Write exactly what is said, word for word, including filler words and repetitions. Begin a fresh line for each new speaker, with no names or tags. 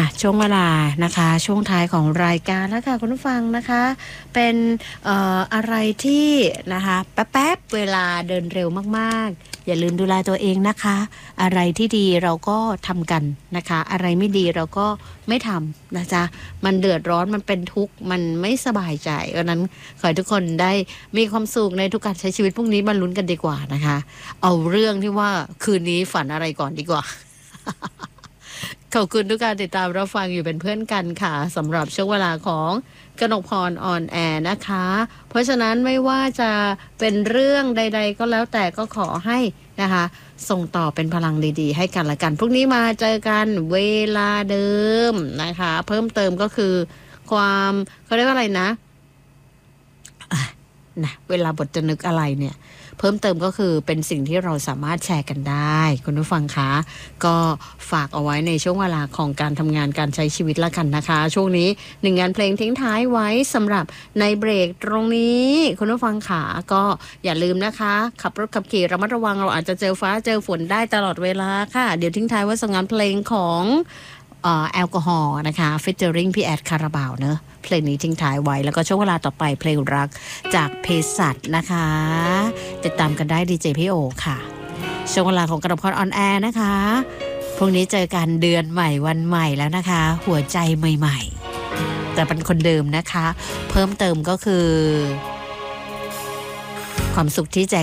ช่วงเวลานะคะช่วงท้ายของรายการแล้วค่ะคุณผู้ฟังนะคะเป็นเอ่ออะไรที่นะคะแป๊บๆเวลาเดินเร็วมากๆอย่าลืมดูแลตัวเองนะคะอะไรที่ดีเราก็ทำกันนะคะอะไรไม่ดีเราก็ไม่ทำนะจ๊ะมันเดือดร้อนมันเป็นทุกข์มันไม่สบายใจเพราะนั้นขอให้ทุกคนได้มีความสุขในทุกการใช้ชีวิตพรุ่งนี้มาลุ้นกันดีกว่านะคะเอาเรื่องที่ว่าคืนนี้ฝันอะไรก่อนดีกว่า ขอบคุณทุกการติดตามรับฟังอยู่เป็นเพื่อนกันค่ะสำหรับช่วงเวลาของกนกพรออนแอร์นะคะเพราะฉะนั้นไม่ว่าจะเป็นเรื่องใดๆก็แล้วแต่ก็ขอให้นะคะส่งต่อเป็นพลังดีๆให้กันละกันพรุ่งนี้มาเจอกันเวลาเดิมนะคะเพิ่มเติมก็คือความเขาเรียกว่าอะไรนะอ่ะนะเวลาบทจะนึกอะไรเนี่ยเพิ่มเติมก็คือเป็นสิ่งที่เราสามารถแชร์กันได้คุณผู้ฟังคะก็ฝากเอาไว้ในช่วงเวลาของการทำงานการใช้ชีวิตละกันนะคะช่วงนี้หนึ่งงานเพลงทิ้งท้ายไว้สำหรับในเบรกตรงนี้คุณผู้ฟังค่ะก็อย่าลืมนะคะขับรถขับขี่ระมัดระวังเราอาจจะเจอฟ้าเจอฝนได้ตลอดเวลาค่ะเดี๋ยวทิ้งท้ายไว้สำหรับงานเพลงของเอ่อแอลกอฮอล์นะคะฟีเจอริ่งพี่แอดคาราบาวเนอะเพลงนี้ทิ้งท้ายไว้แล้วก็ช่วงเวลาต่อไปเพลงรักจากเภสัชนะคะติดตามกันได้ดีเจพี่โอค่ะช่วงเวลาของกระดกพรออนแอร์นะคะพรุ่งนี้เจอกันเดือนใหม่วันใหม่แล้วนะคะหัวใจใหม่ๆแต่เป็นคนเดิมนะคะเพิ่มเติมก็คือความสุขที่แจก